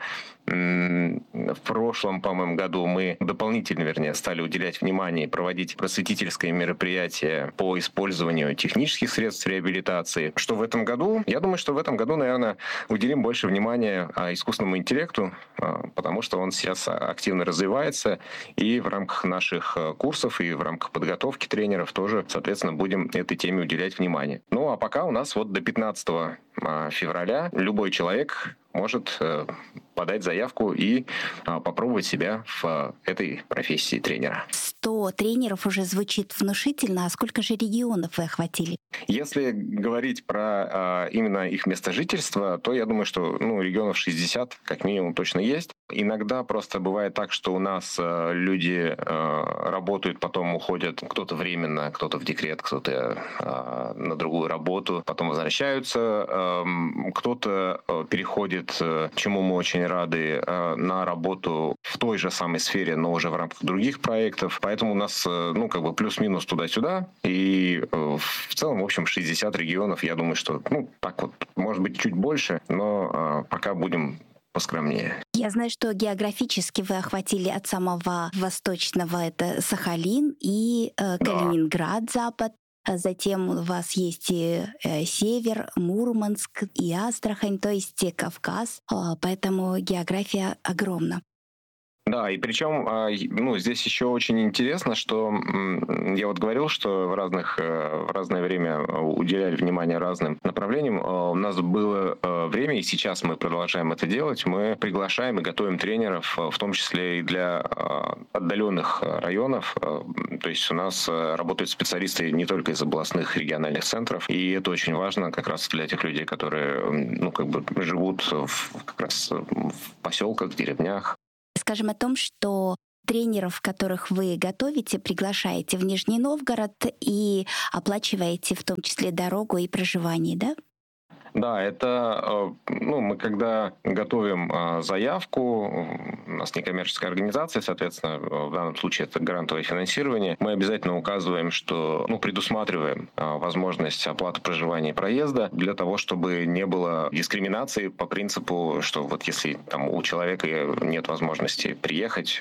В прошлом, по-моему, году мы дополнительно, стали уделять внимание и проводить просветительское мероприятие по использованию технических средств реабилитации. Что в этом году? Я думаю, что в этом году, наверное, уделим больше внимания искусственному интеллекту, потому что он сейчас активно развивается, и в рамках наших курсов и в рамках подготовки тренеров тоже, соответственно, будем этой теме уделять внимание. Ну, а пока у нас вот до 15 февраля любой человек может подать заявку и попробовать себя в этой профессии тренера. 100 тренеров уже звучит внушительно. А сколько же регионов вы охватили? Если говорить про именно их место жительства, то я думаю, что регионов 60 как минимум точно есть. Иногда просто бывает так, что у нас люди работают, потом уходят, кто-то временно, кто-то в декрет, кто-то на другую работу, потом возвращаются, кто-то переходит, чему мы очень рады, на работу в той же самой сфере, но уже в рамках других проектов. Поэтому у нас плюс-минус туда-сюда. И в целом, в общем, 60 регионов, я думаю, что так вот, может быть, чуть больше, но пока будем поскромнее. Я знаю, что географически вы охватили от самого восточного, это Сахалин, и Калининград, запад. Затем у вас есть и север, Мурманск, и Астрахань, то есть и Кавказ. Поэтому география огромна. Да, и причем здесь еще очень интересно, что я вот говорил, что в разное время уделяли внимание разным направлениям. У нас было время, и сейчас мы продолжаем это делать. Мы приглашаем и готовим тренеров, в том числе и для отдаленных районов. То есть у нас работают специалисты не только из областных региональных центров, и это очень важно как раз для тех людей, которые живут как раз в поселках, деревнях. Скажем о том, что тренеров, которых вы готовите, приглашаете в Нижний Новгород и оплачиваете в том числе дорогу и проживание, да? Да, это мы когда готовим заявку, у нас некоммерческая организация, соответственно, в данном случае это грантовое финансирование, мы обязательно указываем, что предусматриваем возможность оплаты проживания и проезда для того, чтобы не было дискриминации по принципу, что вот если там у человека нет возможности приехать,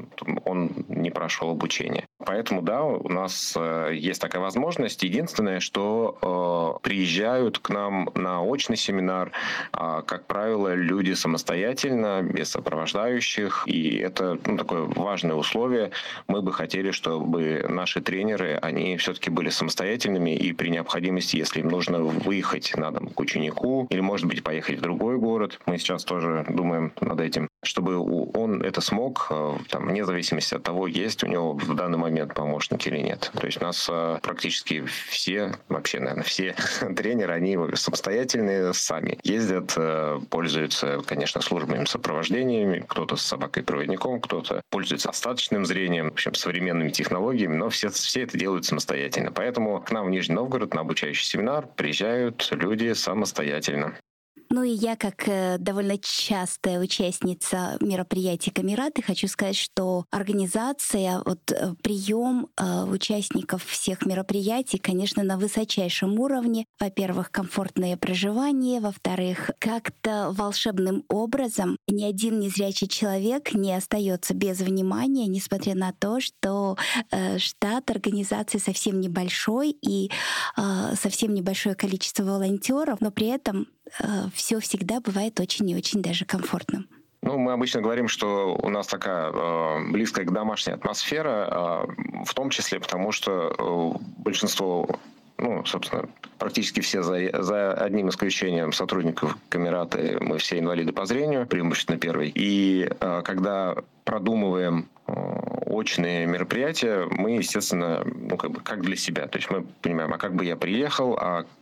он не прошел обучение. Поэтому, да, у нас есть такая возможность. Единственное, что приезжают к нам на очный семинар, как правило, люди самостоятельно, без сопровождающих, и это такое важное условие. Мы бы хотели, чтобы наши тренеры, они все-таки были самостоятельными, и при необходимости, если им нужно выехать на дом к ученику, или, может быть, поехать в другой город, мы сейчас тоже думаем над этим, чтобы он это смог, вне зависимости от того, есть у него в данный момент помощник или нет. То есть у нас практически все, вообще, наверное, все тренеры, они самостоятельные, сами ездят, пользуются, конечно, службами сопровождениями, кто-то с собакой-проводником, кто-то пользуется остаточным зрением, в общем, современными технологиями, но все это делают самостоятельно. Поэтому к нам в Нижний Новгород на обучающий семинар приезжают люди самостоятельно. Ну и я, как довольно частая участница мероприятий Камераты, хочу сказать, что организация, прием участников всех мероприятий, конечно, на высочайшем уровне. Во-первых, комфортное проживание, во-вторых, как-то волшебным образом ни один незрячий человек не остается без внимания, несмотря на то, что штат организации совсем небольшой и совсем небольшое количество волонтеров, но при этом все всегда бывает очень и очень даже комфортным. Мы обычно говорим, что у нас такая близкая к домашней атмосфера, в том числе потому, что большинство, собственно, практически все, за одним исключением сотрудников Камераты, мы все инвалиды по зрению, преимущественно первый. И когда продумываем очные мероприятия, мы, естественно, как для себя. То есть мы понимаем, как бы я приехал,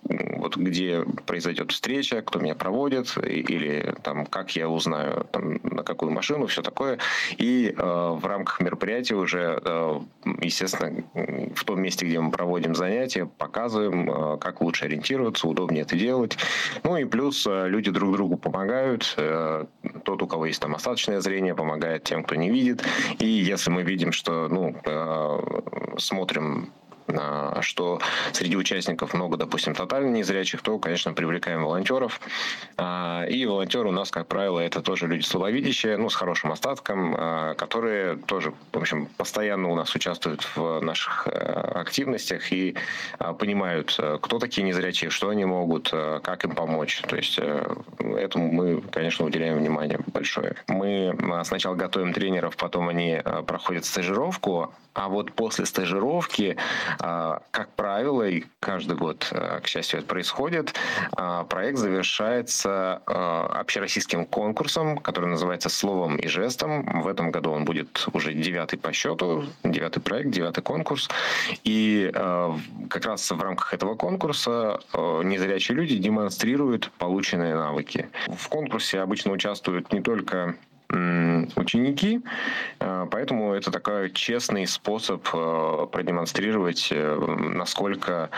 где произойдет встреча, кто меня проводит, или как я узнаю, на какую машину, все такое. И в рамках мероприятия уже, естественно, в том месте, где мы проводим занятия, показываем, как лучше ориентироваться, удобнее это делать. И плюс люди друг другу помогают. Тот, у кого есть остаточное зрение, помогает тем, кто не видит. И если мы видим, что смотрим, что среди участников много, допустим, тотально незрячих, то, конечно, привлекаем волонтеров. И волонтеры у нас, как правило, это тоже люди слабовидящие, с хорошим остатком, которые тоже, в общем, постоянно у нас участвуют в наших активностях и понимают, кто такие незрячие, что они могут, как им помочь. То есть этому мы, конечно, уделяем внимание большое. Мы сначала готовим тренеров, потом они проходят стажировку, а вот после стажировки Как правило, и каждый год, к счастью, это происходит, проект завершается общероссийским конкурсом, который называется «Словом и жестом». В этом году он будет уже 9-й по счету, 9-й проект, 9-й конкурс. И как раз в рамках этого конкурса незрячие люди демонстрируют полученные навыки. В конкурсе обычно участвуют не только ученики, поэтому это такой честный способ продемонстрировать, насколько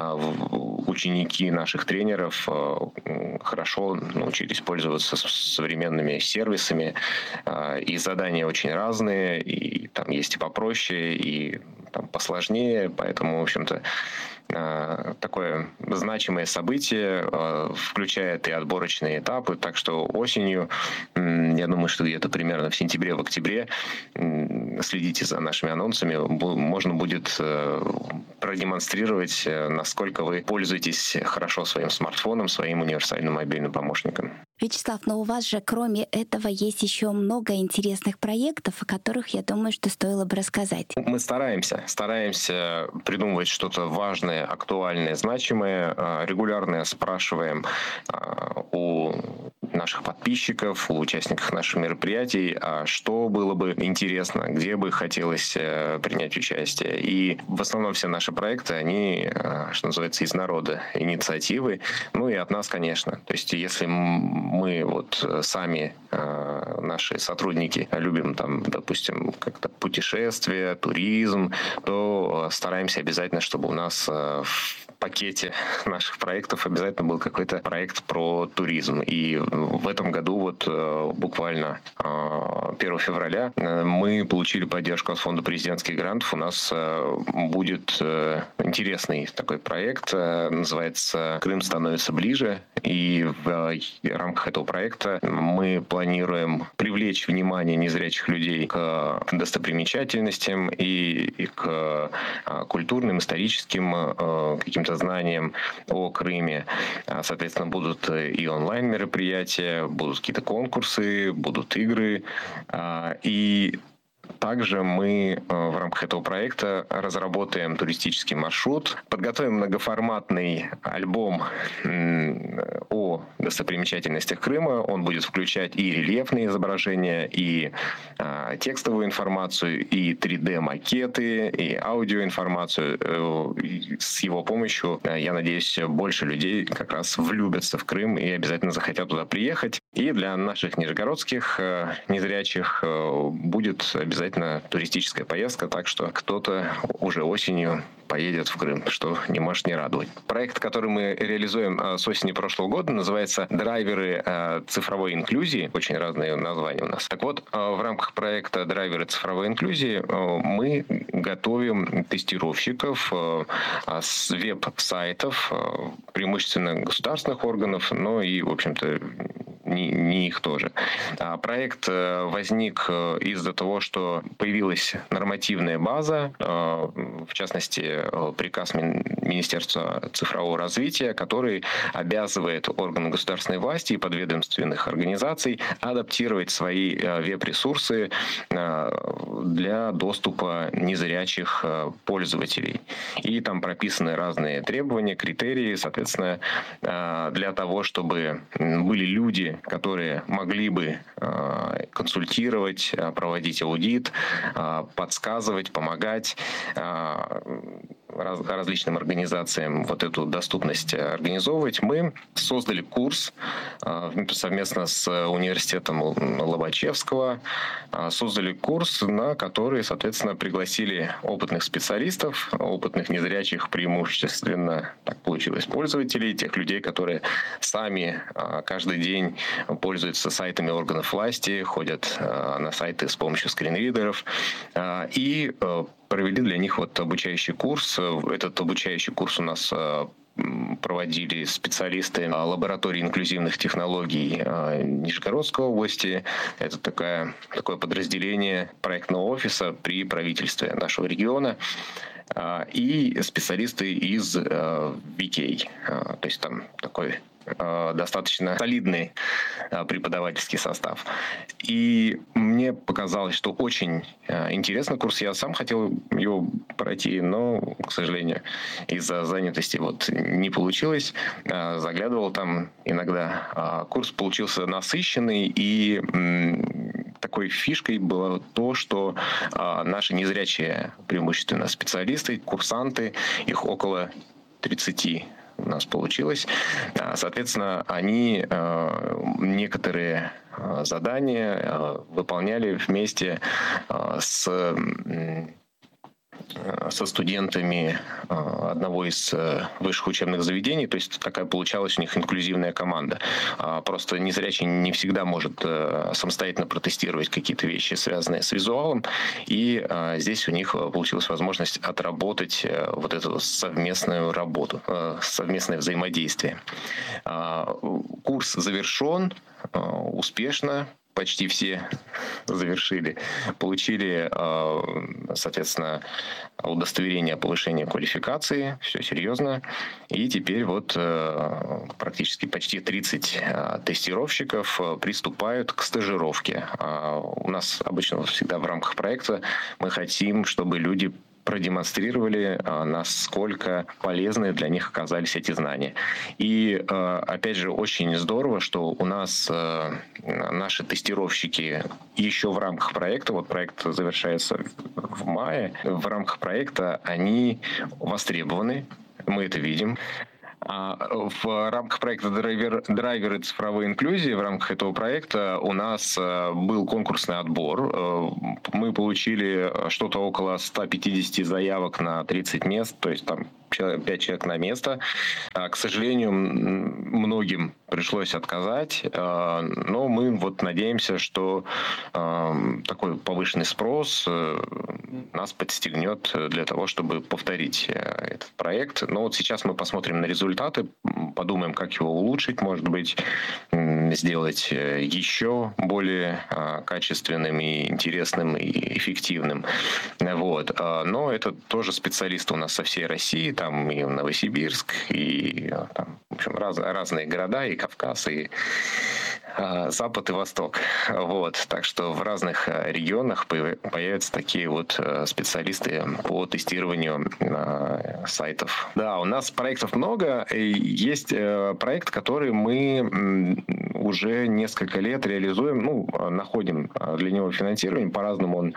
ученики наших тренеров хорошо научились пользоваться современными сервисами, и задания очень разные, и там есть и попроще, и там посложнее, поэтому, в общем-то, такое значимое событие включает и отборочные этапы, так что осенью, я думаю, что где-то примерно в сентябре, в октябре, следите за нашими анонсами, можно будет продемонстрировать, насколько вы пользуетесь хорошо своим смартфоном, своим универсальным мобильным помощником. Вячеслав, но у вас же кроме этого есть еще много интересных проектов, о которых, я думаю, что стоило бы рассказать. Мы стараемся придумывать что-то важное, актуальное, значимое. Регулярно спрашиваем у наших подписчиков, у участников наших мероприятий, что было бы интересно, где бы хотелось принять участие. И в основном все наши проекты, они, что называется, из народа, инициативы, ну и от нас, конечно. То есть если мы вот сами, наши сотрудники, любим там, допустим, как-то путешествия, туризм, то стараемся обязательно, чтобы у нас в пакете наших проектов обязательно был какой-то проект про туризм. И в этом году вот буквально 1 февраля мы получили поддержку от фонда президентских грантов. У нас будет интересный такой проект, называется «Крым становится ближе». И в рамках этого проекта мы планируем привлечь внимание незрячих людей к достопримечательностям и к культурным, историческим каким-то знаниям о Крыме. Соответственно, будут и онлайн-мероприятия, будут какие-то конкурсы, будут игры. И также мы в рамках этого проекта разработаем туристический маршрут, подготовим многоформатный альбом о достопримечательностях Крыма. Он будет включать и рельефные изображения, и текстовую информацию, и 3D-макеты, и аудиоинформацию. С его помощью, я надеюсь, больше людей как раз влюбятся в Крым и обязательно захотят туда приехать. И для наших нижегородских незрячих будет обязательно туристическая поездка, так что кто-то уже осенью поедет в Крым, что не может не радовать. Проект, который мы реализуем с осени прошлого года, называется «Драйверы цифровой инклюзии». Очень разные названия у нас. Так вот, в рамках проекта «Драйверы цифровой инклюзии» мы готовим тестировщиков с веб-сайтов, преимущественно государственных органов, но и, в общем-то, не их тоже. Проект возник из-за того, что появилась нормативная база, в частности, приказ Министерства цифрового развития, который обязывает органы государственной власти и подведомственных организаций адаптировать свои веб-ресурсы для доступа незрячих пользователей. И там прописаны разные требования, критерии, соответственно, для того, чтобы были люди, которые могли бы консультировать, проводить аудит, подсказывать, помогать различным организациям вот эту доступность организовывать. Мы создали курс совместно с университетом Лобачевского, создали курс, на который, соответственно, пригласили опытных специалистов, опытных незрячих, преимущественно, так получилось, пользователей, тех людей, которые сами каждый день пользуются сайтами органов власти, ходят на сайты с помощью скринридеров и провели для них вот обучающий курс. Этот обучающий курс у нас проводили специалисты лаборатории инклюзивных технологий Нижегородской области. Это такое подразделение проектного офиса при правительстве нашего региона. и специалисты из VK. То есть там такой достаточно солидный преподавательский состав. И мне показалось, что очень интересный курс. Я сам хотел его пройти, но, к сожалению, из-за занятости не получилось. Заглядывал там иногда. Курс получился насыщенный, и такой фишкой было то, что наши незрячие, преимущественно специалисты, курсанты, их около 30 у нас получилось. Соответственно, они некоторые задания выполняли вместе со студентами одного из высших учебных заведений. То есть такая получалась у них инклюзивная команда. Просто незрячий не всегда может самостоятельно протестировать какие-то вещи, связанные с визуалом. И здесь у них получилась возможность отработать вот эту совместную работу, совместное взаимодействие. Курс завершен успешно. Почти все завершили, получили, соответственно, удостоверение о повышении квалификации, все серьезно. И теперь практически почти 30 тестировщиков приступают к стажировке. У нас обычно всегда в рамках проекта мы хотим, чтобы люди продемонстрировали, насколько полезны для них оказались эти знания. И, опять же, очень здорово, что у нас наши тестировщики еще в рамках проекта, проект завершается в мае, в рамках проекта они востребованы, мы это видим. В рамках проекта «Драйверы цифровой инклюзии», в рамках этого проекта у нас был конкурсный отбор. Мы получили что-то около 150 заявок на 30 мест, то есть там 5 человек на место. К сожалению, многим пришлось отказать, но мы надеемся, что такой повышенный спрос нас подстегнет для того, чтобы повторить этот проект. Но сейчас мы посмотрим на результаты, подумаем, как его улучшить, может быть, сделать еще более качественным и интересным и эффективным. Но это тоже специалисты у нас со всей России, там и Новосибирск, и там, в общем, разные города, и Кавказ, и Запад и Восток. Так что в разных регионах появятся такие специалисты по тестированию сайтов. Да, у нас проектов много. Есть проект, который мы уже несколько лет реализуем, находим для него финансирование, по-разному он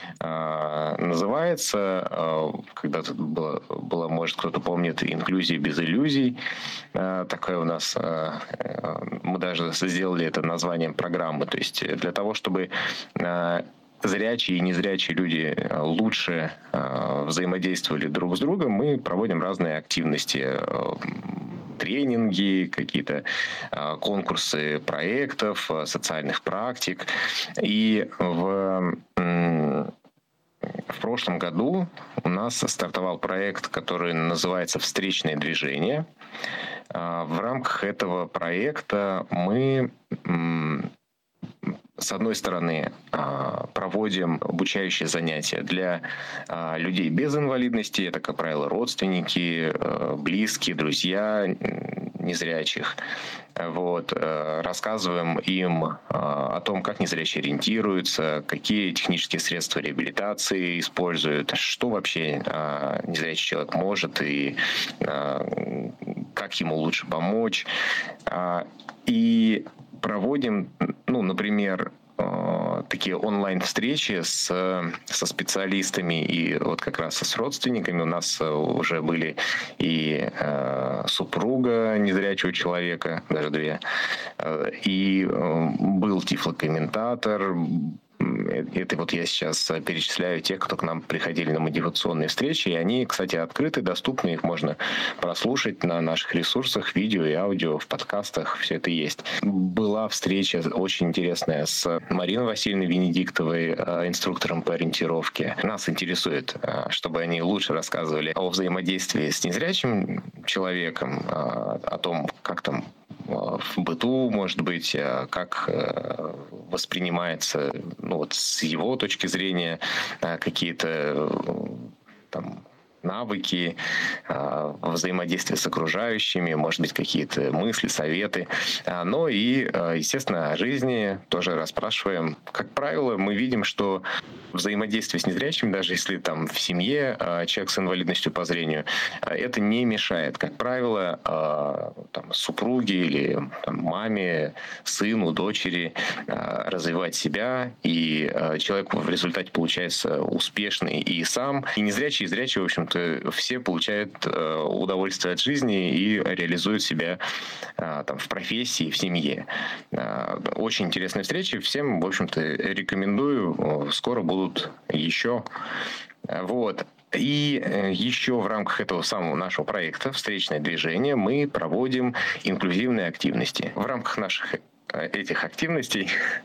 называется. Когда-то было, может, кто-то помнит, «Инклюзия без иллюзий». Такая у нас, мы даже сделали это названием программы. То есть для того, чтобы зрячие и незрячие люди лучше взаимодействовали друг с другом, мы проводим разные активности, тренинги, какие-то конкурсы проектов, социальных практик. И в прошлом году у нас стартовал проект, который называется «Встречное движение». В рамках этого проекта мы, с одной стороны, проводим обучающие занятия для людей без инвалидности. Это, как правило, родственники, близкие, друзья незрячих. Рассказываем им о том, как незрячие ориентируются, какие технические средства реабилитации используют, что вообще незрячий человек может и как ему лучше помочь. И проводим, например, такие онлайн-встречи со специалистами и как раз с родственниками. У нас уже были и супруга незрячего человека, даже 2, и был тифлокомментатор. Это я сейчас перечисляю тех, кто к нам приходили на мотивационные встречи. И они, кстати, открыты, доступны. Их можно прослушать на наших ресурсах, видео и аудио, в подкастах. Все это есть. Была встреча очень интересная с Мариной Васильевной Венедиктовой, инструктором по ориентировке. Нас интересует, чтобы они лучше рассказывали о взаимодействии с незрячим человеком, о том, как там в быту, может быть, как воспринимается, с его точки зрения, какие-то там навыки, взаимодействие с окружающими, может быть, какие-то мысли, советы. Но и, естественно, о жизни тоже расспрашиваем. Как правило, мы видим, что взаимодействие с незрячими, даже если там в семье человек с инвалидностью по зрению, это не мешает. Как правило, там, супруге или там, маме, сыну, дочери развивать себя, и человек в результате получается успешный и сам. И незрячие, и зрячие, в общем-то, все получают удовольствие от жизни и реализуют себя там, в профессии, в семье. Очень интересные встречи. Всем, в общем-то, рекомендую. Скоро будут еще. Вот. И еще в рамках этого самого нашего проекта «Встречное движение» мы проводим инклюзивные активности. В рамках наших этих активностей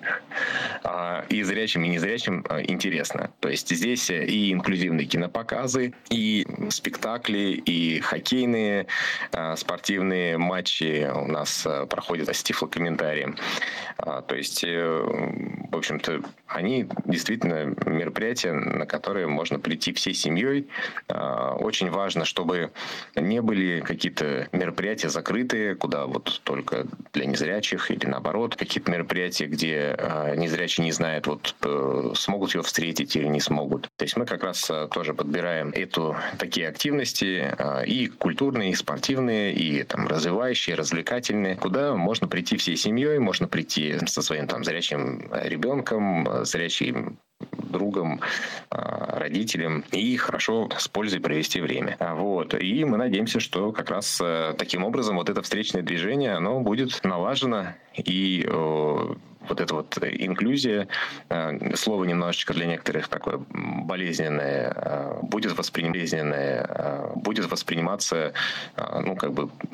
и зрячим, и незрячим интересно. То есть здесь и инклюзивные кинопоказы, и спектакли, и хоккейные спортивные матчи у нас проходят с тифлокомментарием. То есть, в общем-то, они действительно мероприятия, на которые можно прийти всей семьей. Очень важно, чтобы не были какие-то мероприятия закрытые, куда вот только для незрячих или наоборот, какие-то мероприятия, где незрячие не знают, вот смогут его встретить или не смогут. То есть мы как раз тоже подбираем такие активности и культурные, и спортивные, и там развивающие, развлекательные, куда можно прийти всей семьей, можно прийти со своим там зрячим ребенком, зрячим другом, родителям и хорошо с пользой провести время. Вот. И мы надеемся, что как раз таким образом вот это встречное движение, оно будет налажено, и вот эта вот инклюзия, слово немножечко для некоторых такое болезненное, будет восприниматься, ну, как бы